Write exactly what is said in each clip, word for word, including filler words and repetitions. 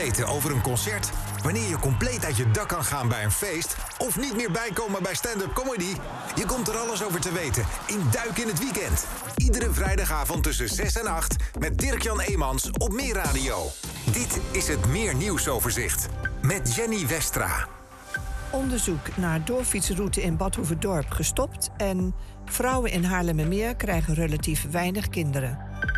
weten over een concert, wanneer je compleet uit je dak kan gaan bij een feest of niet meer bijkomen bij stand-up comedy? Je komt er alles over te weten in Duik in het Weekend. Iedere vrijdagavond tussen zes en acht met Dirk-Jan Eemans op Meer Radio. Dit is het Meer Nieuwsoverzicht met Jenny Westra. Onderzoek naar doorfietsroute in Bad Hoeverdorp gestopt en vrouwen in Haarlemmermeer krijgen relatief weinig kinderen.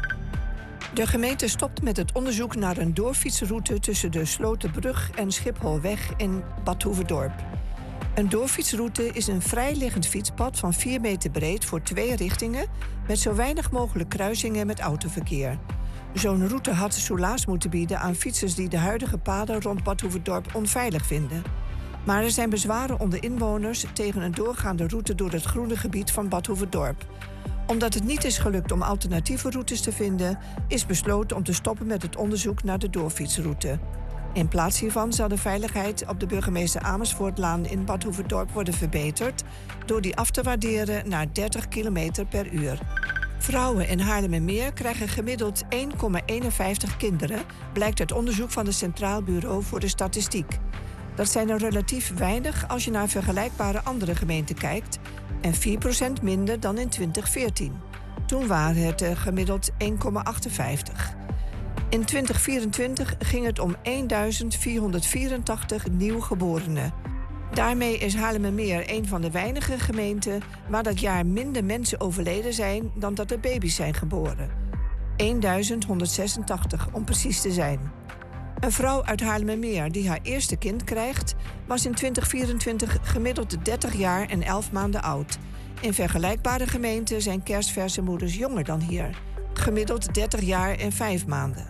De gemeente stopt met het onderzoek naar een doorfietsroute tussen de Slotenbrug en Schipholweg in Bad Hoeverdorp. Een doorfietsroute is een vrijliggend fietspad van vier meter breed voor twee richtingen met zo weinig mogelijk kruisingen met autoverkeer. Zo'n route had soelaas moeten bieden aan fietsers die de huidige paden rond Bad Hoeverdorp onveilig vinden. Maar er zijn bezwaren onder inwoners tegen een doorgaande route door het groene gebied van Bad Hoeverdorp. Omdat het niet is gelukt om alternatieve routes te vinden, is besloten om te stoppen met het onderzoek naar de doorfietsroute. In plaats hiervan zal de veiligheid op de burgemeester Amersfoortlaan in Bad Hoeverdorp worden verbeterd door die af te waarderen naar dertig kilometer per uur. Vrouwen in Haarlemmermeer krijgen gemiddeld één komma eenenvijftig kinderen, blijkt uit onderzoek van het Centraal Bureau voor de Statistiek. Dat zijn er relatief weinig als je naar vergelijkbare andere gemeenten kijkt en vier procent minder dan in twintig veertien. Toen waren het er gemiddeld één komma achtenvijftig. In twintig vierentwintig ging het om eenduizend vierhonderdvierentachtig nieuwgeborenen. Daarmee is Haarlemmermeer een van de weinige gemeenten waar dat jaar minder mensen overleden zijn dan dat er baby's zijn geboren. eenduizend honderdzesentachtig om precies te zijn. Een vrouw uit Haarlemmermeer die haar eerste kind krijgt, was in twintig vierentwintig gemiddeld dertig jaar en elf maanden oud. In vergelijkbare gemeenten zijn kerstverse moeders jonger dan hier. Gemiddeld dertig jaar en vijf maanden.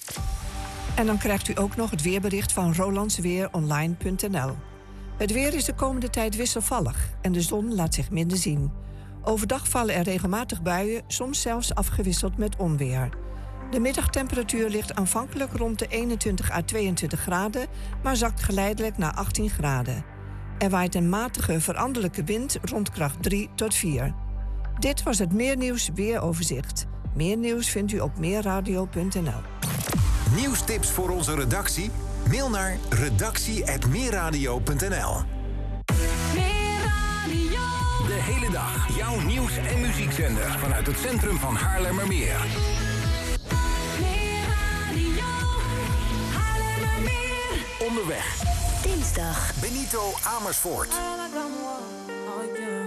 En dan krijgt u ook nog het weerbericht van rolandsweeronline punt n l. Het weer is de komende tijd wisselvallig en de zon laat zich minder zien. Overdag vallen er regelmatig buien, soms zelfs afgewisseld met onweer. De middagtemperatuur ligt aanvankelijk rond de eenentwintig à tweeëntwintig graden, maar zakt geleidelijk naar achttien graden. Er waait een matige veranderlijke wind rond kracht drie tot vier. Dit was het Meernieuws Weeroverzicht. Meer nieuws vindt u op meerradio punt n l. Nieuwstips voor onze redactie? Mail naar redactie apenstaartje meerradio punt n l. Meerradio. De hele dag jouw nieuws- en muziekzender vanuit het centrum van Haarlemmermeer. Meerradio. Haarlemmermeer. Onderweg. Dinsdag. Benito Amersfoort. Oh, yeah.